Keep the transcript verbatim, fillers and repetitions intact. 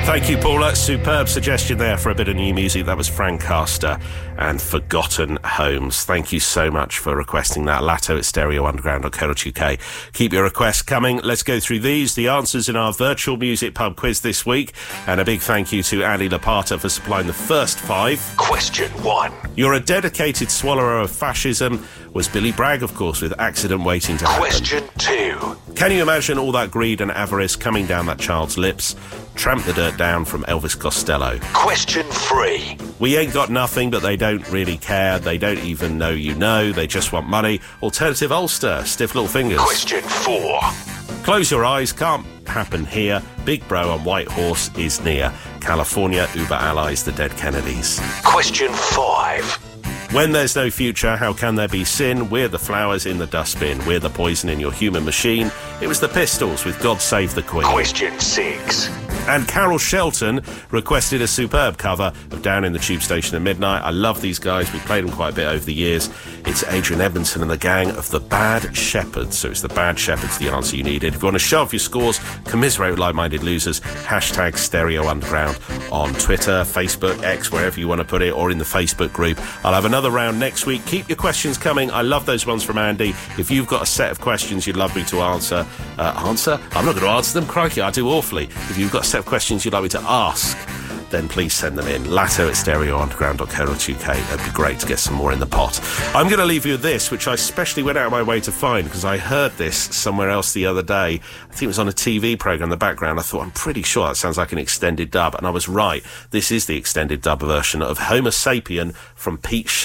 Thank you, Paula. Superb suggestion there for a bit of new music. That was Frank Castor and Forgotten Homes. Thank you so much for requesting that. Latto at stereo underground dot co dot uk. Keep your requests coming. Let's go through these, the answers in our virtual music pub quiz this week. And a big thank you to Andy Lapata for supplying the first five. Question one. You're a dedicated swallower of fascism. Was Billy Bragg, of course, with Accident Waiting to Happen. Question two. Can you imagine all that greed and avarice coming down that child's lips? Tramp the Dirt Down from Elvis Costello. Question three. We ain't got nothing, but they don't really care. They don't even know you know. They just want money. Alternative Ulster, Stiff Little Fingers. Question four. Close your eyes, can't happen here. Big Bro on White Horse is near. California, Uber Allies, the Dead Kennedys. Question five. When there's no future, how can there be sin? We're the flowers in the dustbin. We're the poison in your human machine. It was the Pistols with God Save the Queen. Question six. And Carol Shelton requested a superb cover of Down in the Tube Station at Midnight. I love these guys. We've played them quite a bit over the years. It's Adrian Edmondson and the gang of the Bad Shepherds. So it's the Bad Shepherds, the answer you needed. If you want to show off your scores, commiserate with like-minded losers, hashtag Stereo Underground on Twitter, Facebook, X, wherever you want to put it, or in the Facebook group. I'll have another round next week. Keep your questions coming. I love those ones from Andy. If you've got a set of questions you'd love me to answer, uh, answer? I'm not going to answer them. Crikey, I do awfully. If you've got a set of questions you'd like me to ask, then please send them in. Latto at stereo underground dot co dot uk. It'd be great to get some more in the pot. I'm going to leave you with this, which I especially went out of my way to find because I heard this somewhere else the other day. I think it was on a T V programme in the background. I thought, I'm pretty sure that sounds like an extended dub. And I was right. This is the extended dub version of Homo Sapien from Pete Shepard.